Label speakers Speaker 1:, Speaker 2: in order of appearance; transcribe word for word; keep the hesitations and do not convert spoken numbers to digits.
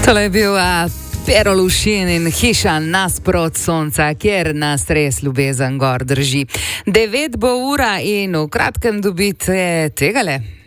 Speaker 1: Tole je bil a, Pero Lušin in Hiša nasprot sonca, kjer nas res ljubezen gor drži. Devet bo ura in v kratkem dobite tegale.